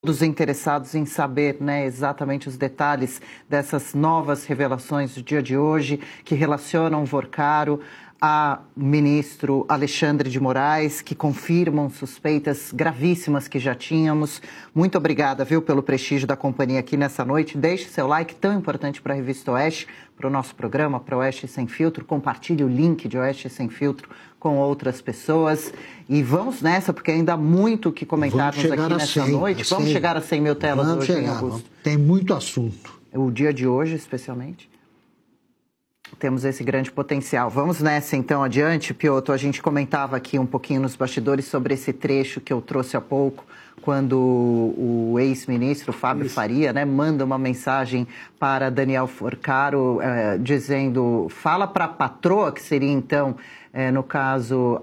Todos interessados em saber, né, exatamente os detalhes dessas novas revelações do dia de hoje que relacionam Vorcaro a ministro Alexandre de Moraes, que confirmam suspeitas gravíssimas que já tínhamos. Muito obrigada, viu, pelo prestígio da companhia aqui nessa noite. Deixe seu like, tão importante para a Revista Oeste, para o nosso programa, para o Oeste Sem Filtro. Compartilhe o link de Oeste Sem Filtro com outras pessoas. E vamos nessa, porque ainda há muito o que comentarmos aqui nessa noite. Vamos chegar a 100 mil telas hoje, hein, Augusto? Tem muito assunto. O dia de hoje, especialmente. Temos esse grande potencial. Vamos nessa, então, adiante, Piotr. A gente comentava aqui um pouquinho nos bastidores sobre esse trecho que eu trouxe há pouco, quando o ex-ministro Fábio Faria, né, manda uma mensagem para Daniel Vorcaro, dizendo, fala para a patroa, que seria, então, no caso,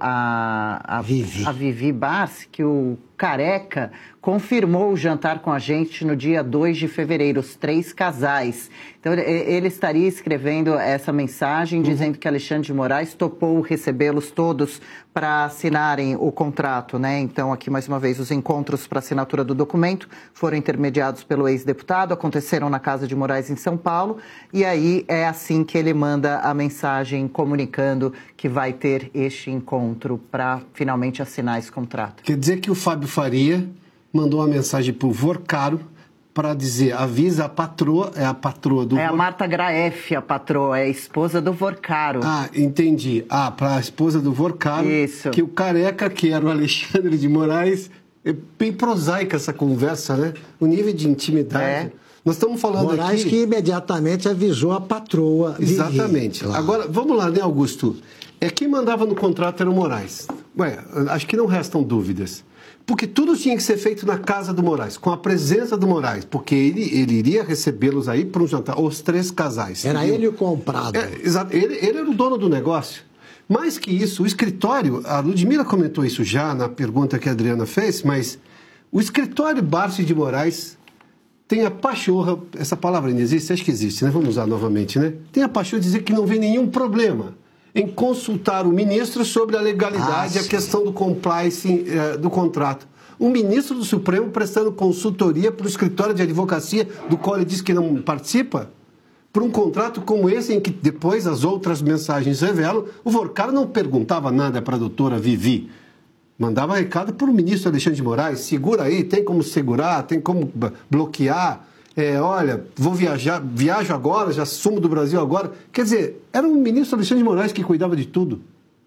a Vivi Barsi, que o Careca confirmou o jantar com a gente no dia 2 de fevereiro, os 3 casais. Então, ele estaria escrevendo essa mensagem, dizendo que Alexandre de Moraes topou recebê-los todos para assinarem o contrato, né? Então, aqui, mais uma vez, os encontros para assinatura do documento foram intermediados pelo ex-deputado, aconteceram na casa de Moraes, em São Paulo, e aí é assim que ele manda a mensagem comunicando que vai ter este encontro para finalmente assinar esse contrato. Quer dizer que o Fábio Faria mandou uma mensagem para o Vorcaro para dizer, avisa a patroa, é a patroa do... É a Marta Graef, a patroa, é a esposa do Vorcaro. Ah, entendi. Ah, para a esposa do Vorcaro, isso, que o Careca, que era o Alexandre de Moraes, é bem prosaica essa conversa, né? O nível de intimidade... Nós estamos falando Moraes aqui... que imediatamente avisou a patroa. Exatamente. Claro. Agora, vamos lá, né, Augusto? Quem mandava no contrato era o Moraes. Acho que não restam dúvidas. Porque tudo tinha que ser feito na casa do Moraes, com a presença do Moraes, porque ele iria recebê-los aí para um jantar, os 3 casais. Era ele o comprado. Exato. Ele era o dono do negócio. Mais que isso, o escritório, a Ludmila comentou isso já na pergunta que a Adriana fez, mas o escritório Barsi de Moraes tem a pachorra, essa palavra ainda existe? Acho que existe, né? Vamos usar novamente, né? Tem a pachorra de dizer que não vê nenhum problema em consultar o ministro sobre a legalidade e a questão do compliance do contrato. Um ministro do Supremo prestando consultoria para o escritório de advocacia, do qual ele diz que não participa, por um contrato como esse, em que depois as outras mensagens revelam, o Vorcaro não perguntava nada para a doutora Vivi. Mandava recado para o ministro Alexandre de Moraes, segura aí, tem como segurar, tem como bloquear, olha, vou viajar, viajo agora, já sumo do Brasil agora. Quer dizer, era o ministro Alexandre de Moraes que cuidava de tudo.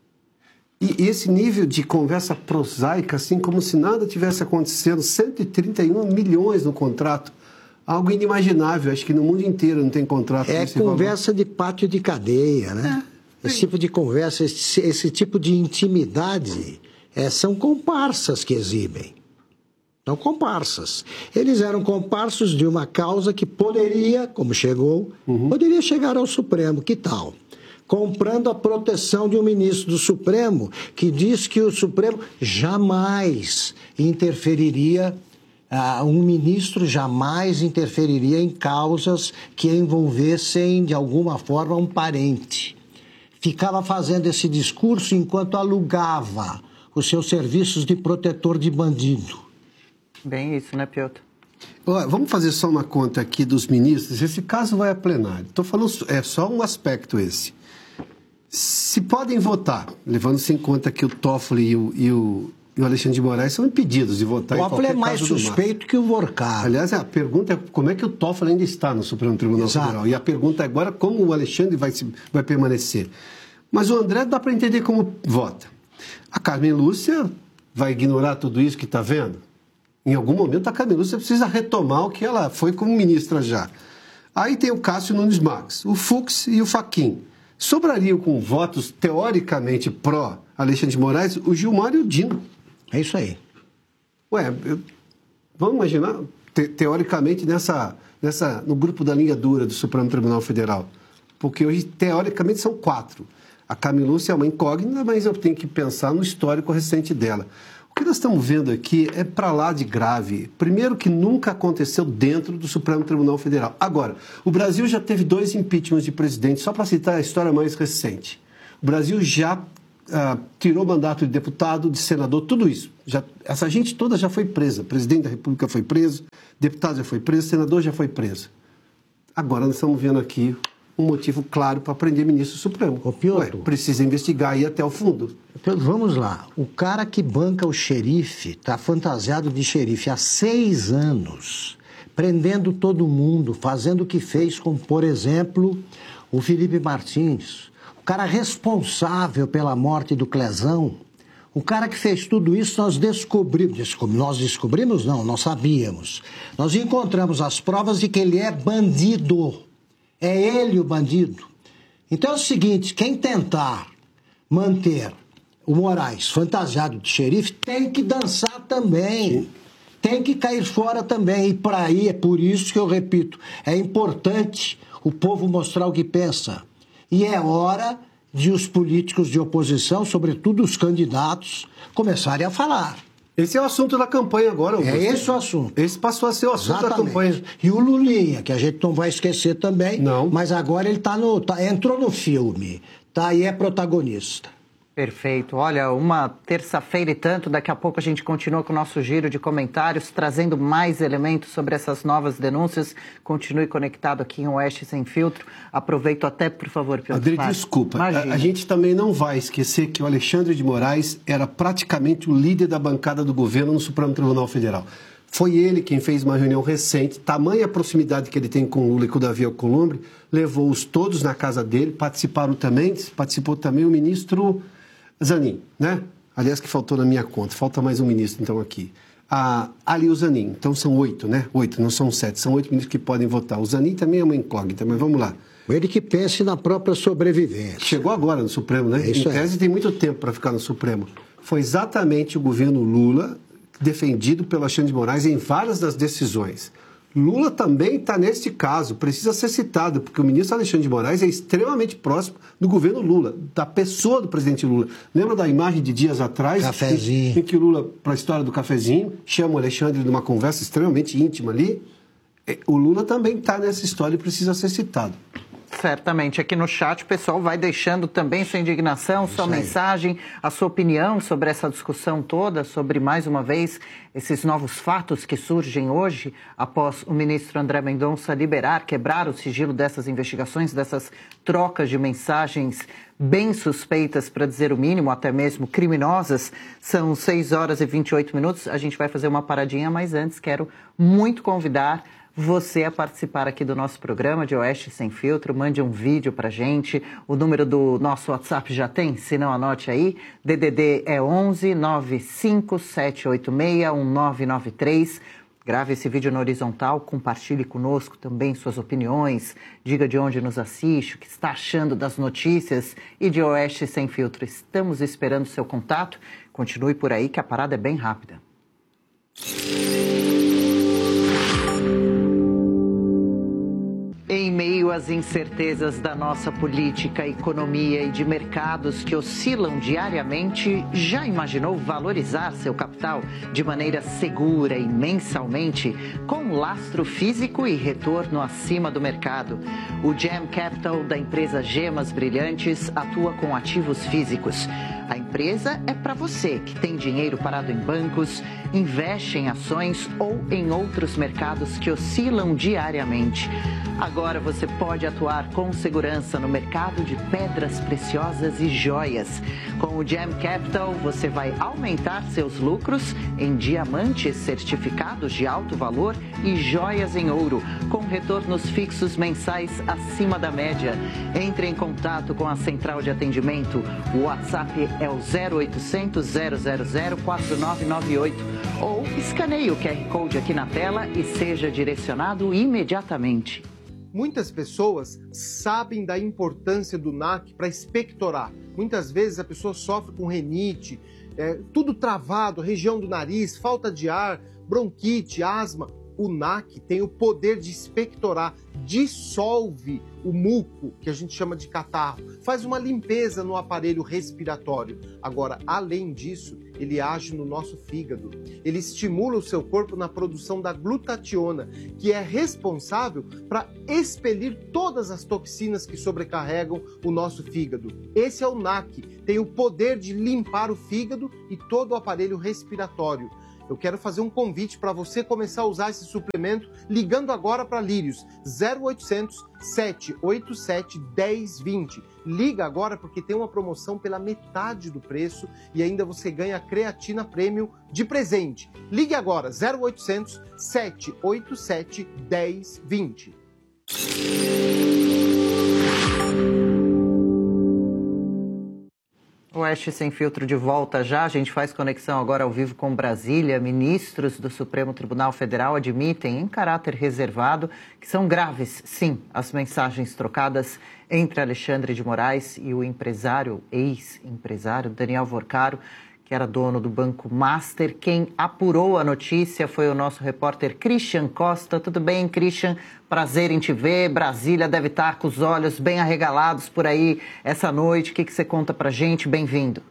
E esse nível de conversa prosaica, assim, como se nada tivesse acontecendo, 131 milhões no contrato, algo inimaginável, acho que no mundo inteiro não tem contrato. É conversa de pátio de cadeia, né? Esse tipo de conversa, esse tipo de intimidade... são comparsas que exibem. São comparsas. Eles eram comparsos de uma causa que poderia, como chegou, poderia chegar ao Supremo. Que tal? Comprando a proteção de um ministro do Supremo que diz que o Supremo jamais interferiria, um ministro jamais interferiria em causas que envolvessem, de alguma forma, um parente. Ficava fazendo esse discurso enquanto alugava os seus serviços de protetor de bandido. Bem isso, né, Piotr? Vamos fazer só uma conta aqui dos ministros. Esse caso vai a plenário. Estou falando, é só um aspecto esse. Se podem votar, levando-se em conta que o Toffoli e o Alexandre de Moraes são impedidos de votar em qualquer caso. O Toffoli é mais suspeito que o Vorcaro. Aliás, a pergunta é como é que o Toffoli ainda está no Supremo Tribunal Federal. E a pergunta agora é como o Alexandre vai permanecer. Mas o André dá para entender como vota. A Carmen Lúcia vai ignorar tudo isso que está vendo? Em algum momento a Carmen Lúcia precisa retomar o que ela foi como ministra já. Aí tem o Cássio Nunes Marques, o Fux e o Fachin. Sobrariam com votos teoricamente pró-Alexandre de Moraes o Gilmar e o Dino. É isso aí. Vamos imaginar, teoricamente, no grupo da linha dura do Supremo Tribunal Federal. Porque hoje, teoricamente, são 4. A Carmen Lúcia é uma incógnita, mas eu tenho que pensar no histórico recente dela. O que nós estamos vendo aqui é para lá de grave. Primeiro, que nunca aconteceu dentro do Supremo Tribunal Federal. Agora, o Brasil já teve 2 impeachments de presidente, só para citar a história mais recente. O Brasil já tirou mandato de deputado, de senador, tudo isso. Essa gente toda já foi presa. Presidente da República foi preso, deputado já foi preso, senador já foi preso. Agora nós estamos vendo aqui um motivo claro para prender ministro Supremo. Ô, Piotr, precisa investigar e ir até o fundo. Vamos lá. O cara que banca o xerife está fantasiado de xerife há 6 anos, prendendo todo mundo, fazendo o que fez com, por exemplo, o Felipe Martins, o cara responsável pela morte do Clezão, o cara que fez tudo isso, nós descobrimos não, nós sabíamos. Nós encontramos as provas de que ele é bandido. É ele o bandido. Então é o seguinte, quem tentar manter o Moraes fantasiado de xerife tem que dançar também. Tem que cair fora também. E para aí, é por isso que eu repito, é importante o povo mostrar o que pensa. E é hora de os políticos de oposição, sobretudo os candidatos, começarem a falar. Esse é o assunto da campanha agora, Augusto. É esse o assunto. Esse passou a ser o assunto da campanha. E o Lulinha, que a gente não vai esquecer também, não. Mas agora ele entrou no filme, e é protagonista. Perfeito. Olha, uma terça-feira e tanto, daqui a pouco a gente continua com o nosso giro de comentários, trazendo mais elementos sobre essas novas denúncias. Continue conectado aqui em Oeste Sem Filtro. Aproveito até, por favor, Piotr. Adri, desculpa. A gente também não vai esquecer que o Alexandre de Moraes era praticamente o líder da bancada do governo no Supremo Tribunal Federal. Foi ele quem fez uma reunião recente, tamanha proximidade que ele tem com o Lula e com o Davi Alcolumbre, levou-os todos na casa dele, participou também o ministro Zanin, né? Aliás, que faltou na minha conta. Falta mais um ministro, então, aqui. Ali o Zanin. Então, são 8, né? 8, não são 7. São 8 ministros que podem votar. O Zanin também é uma incógnita, mas vamos lá. Ele que pense na própria sobrevivência. Chegou agora no Supremo, né? Isso em tese, tem muito tempo para ficar no Supremo. Foi exatamente o governo Lula, defendido pelo Alexandre de Moraes em várias das decisões. Lula também está neste caso, precisa ser citado, porque o ministro Alexandre de Moraes é extremamente próximo do governo Lula, da pessoa do presidente Lula. Lembra da imagem de dias atrás? Cafezinho. Em que o Lula, para a história do cafezinho, chama o Alexandre de uma conversa extremamente íntima ali? O Lula também está nessa história e precisa ser citado. Certamente. Aqui no chat o pessoal vai deixando também sua indignação, sua mensagem, a sua opinião sobre essa discussão toda, sobre, mais uma vez, esses novos fatos que surgem hoje, após o ministro André Mendonça quebrar o sigilo dessas investigações, dessas trocas de mensagens bem suspeitas, para dizer o mínimo, até mesmo criminosas. São 6 horas e 28 minutos. A gente vai fazer uma paradinha, mas antes quero muito convidar você a participar aqui do nosso programa de Oeste Sem Filtro. Mande um vídeo pra gente. O número do nosso WhatsApp já tem? Se não, anote aí. DDD é 11 95786 1993. Grave esse vídeo na horizontal, compartilhe conosco também suas opiniões, diga de onde nos assiste, o que está achando das notícias e de Oeste Sem Filtro. Estamos esperando seu contato. Continue por aí que a parada é bem rápida. Em meio às incertezas da nossa política, economia e de mercados que oscilam diariamente, já imaginou valorizar seu capital de maneira segura e mensalmente, com lastro físico e retorno acima do mercado? O Gem Capital da empresa Gemas Brilhantes atua com ativos físicos. A empresa é para você que tem dinheiro parado em bancos, investe em ações ou em outros mercados que oscilam diariamente. Agora você pode atuar com segurança no mercado de pedras preciosas e joias. Com o Gem Capital, você vai aumentar seus lucros em diamantes certificados de alto valor e joias em ouro, com retornos fixos mensais acima da média. Entre em contato com a central de atendimento. O WhatsApp é o 0800 000 4998 ou escaneie o QR Code aqui na tela e seja direcionado imediatamente. Muitas pessoas sabem da importância do NAC para expectorar. Muitas vezes a pessoa sofre com rinite, tudo travado, região do nariz, falta de ar, bronquite, asma. o NAC tem o poder de expectorar, dissolve o muco, que a gente chama de catarro, faz uma limpeza no aparelho respiratório. Agora, além disso, ele age no nosso fígado. Ele estimula o seu corpo na produção da glutationa, que é responsável para expelir todas as toxinas que sobrecarregam o nosso fígado. Esse é o NAC, tem o poder de limpar o fígado e todo o aparelho respiratório. Eu quero fazer um convite para você começar a usar esse suplemento ligando agora para Lírios, 0800 787 1020. Liga agora porque tem uma promoção pela metade do preço e ainda você ganha a creatina premium de presente. Ligue agora, 0800 787 1020. Oeste Sem Filtro de volta já. A gente faz conexão agora ao vivo com Brasília. Ministros do Supremo Tribunal Federal admitem, em caráter reservado, que são graves, sim, as mensagens trocadas entre Alexandre de Moraes e o empresário, ex-empresário Daniel Vorcaro, que era dono do Banco Master. Quem apurou a notícia foi o nosso repórter Christian Costa. Tudo bem, Christian? Prazer em te ver. Brasília deve estar com os olhos bem arregalados por aí essa noite. O que você conta pra gente? Bem-vindo.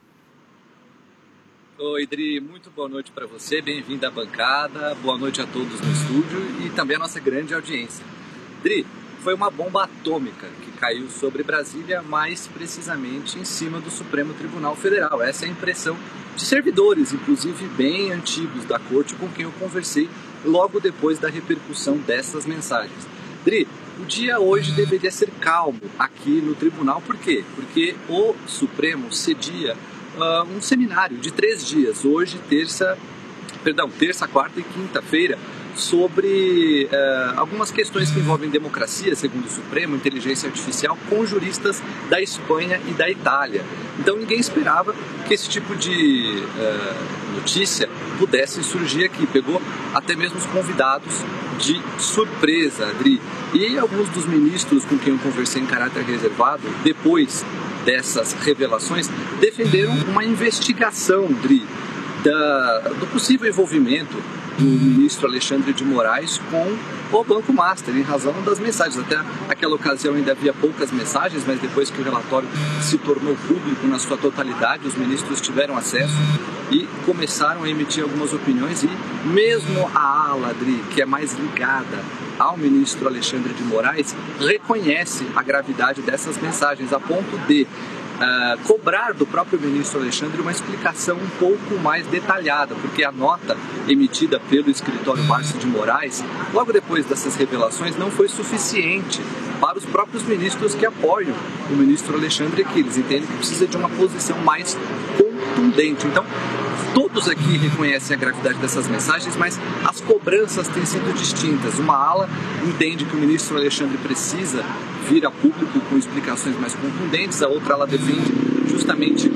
Oi, Dri. Muito boa noite para você. Bem-vindo à bancada. Boa noite a todos no estúdio e também a nossa grande audiência. Dri, foi uma bomba atômica que caiu sobre Brasília, mais precisamente em cima do Supremo Tribunal Federal. Essa é a impressão de servidores, inclusive bem antigos da corte, com quem eu conversei logo depois da repercussão dessas mensagens. Dri, o dia hoje deveria ser calmo aqui no tribunal. Por quê? Porque o Supremo cedia um seminário de 3 dias, hoje, terça, quarta e quinta-feira, sobre algumas questões que envolvem democracia, segundo o Supremo, inteligência artificial, com juristas da Espanha e da Itália. Então ninguém esperava que esse tipo de notícia pudesse surgir aqui. Pegou até mesmo os convidados de surpresa, Adri. E alguns dos ministros com quem eu conversei em caráter reservado, depois dessas revelações, defenderam uma investigação, Adri, do possível envolvimento do ministro Alexandre de Moraes com o Banco Master, em razão das mensagens. Até aquela ocasião ainda havia poucas mensagens, mas depois que o relatório se tornou público na sua totalidade, os ministros tiveram acesso e começaram a emitir algumas opiniões, e mesmo a ala, Adri, que é mais ligada ao ministro Alexandre de Moraes, reconhece a gravidade dessas mensagens, a ponto de cobrar do próprio ministro Alexandre uma explicação um pouco mais detalhada, porque a nota emitida pelo escritório Barsi de Moraes, logo depois dessas revelações, não foi suficiente para os próprios ministros que apoiam o ministro Alexandre, que eles entendem que precisa de uma posição mais contundente. Então, todos aqui reconhecem a gravidade dessas mensagens, mas as cobranças têm sido distintas. Uma ala entende que o ministro Alexandre precisa vir a público com explicações mais contundentes, a outra ela defende justamente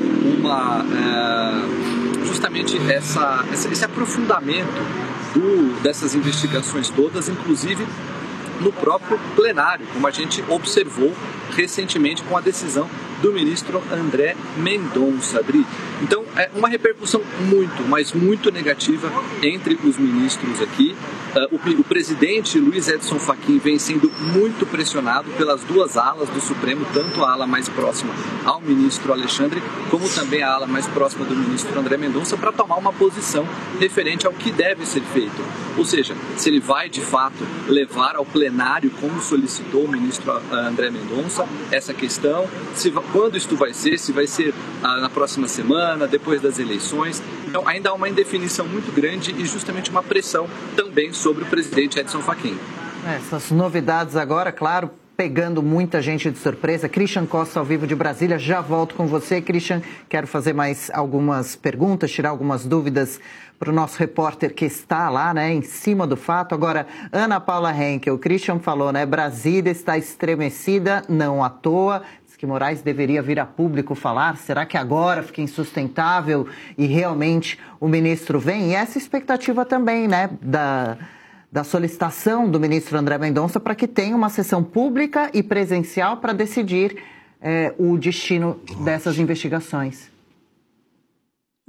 esse aprofundamento dessas investigações todas, inclusive no próprio plenário, como a gente observou recentemente com a decisão do ministro André Mendonça, Adri. Então, é uma repercussão muito, mas muito negativa entre os ministros aqui. O presidente Luiz Edson Fachin vem sendo muito pressionado pelas duas alas do Supremo, tanto a ala mais próxima ao ministro Alexandre, como também a ala mais próxima do ministro André Mendonça, para tomar uma posição referente ao que deve ser feito. Ou seja, se ele vai, de fato, levar ao plenário, como solicitou o ministro André Mendonça, essa questão, quando isto vai ser, se vai ser na próxima semana, depois das eleições. Então, ainda há uma indefinição muito grande e justamente uma pressão também sobre o presidente Edson Fachin. Essas novidades agora, claro, pegando muita gente de surpresa. Christian Costa, ao vivo de Brasília. Já volto com você, Christian. Quero fazer mais algumas perguntas, tirar algumas dúvidas para o nosso repórter que está lá, né, em cima do fato. Agora, Ana Paula Henkel, o Christian falou, né, Brasília está estremecida, não à toa. Diz que Moraes deveria vir a público falar. Será que agora fica insustentável e realmente o ministro vem? E essa expectativa também, né, da solicitação do ministro André Mendonça para que tenha uma sessão pública e presencial para decidir o destino dessas investigações.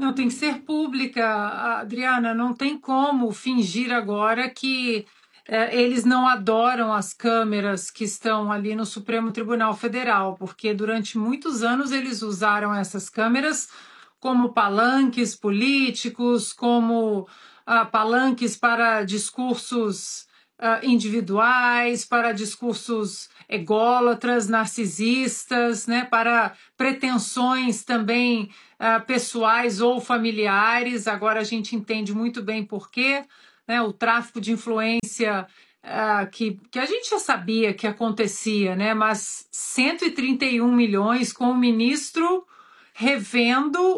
Não, tem que ser pública, Adriana, não tem como fingir agora que eles não adoram as câmeras que estão ali no Supremo Tribunal Federal, porque durante muitos anos eles usaram essas câmeras como palanques políticos, como palanques para discursos individuais, para discursos ególatras, narcisistas, né, para pretensões também pessoais ou familiares. Agora a gente entende muito bem por quê, né, o tráfico de influência que a gente já sabia que acontecia, né, mas 131 milhões com o ministro revendo